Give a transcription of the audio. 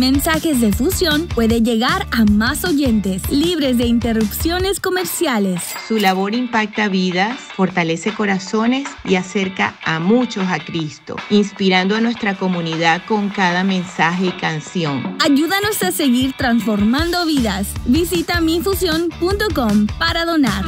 Mensajes de Fusión puede llegar a más oyentes, libres de interrupciones comerciales. Su labor impacta vidas, fortalece corazones y acerca a muchos a Cristo, inspirando a nuestra comunidad con cada mensaje y canción. Ayúdanos a seguir transformando vidas. Visita mifusión.com para donar.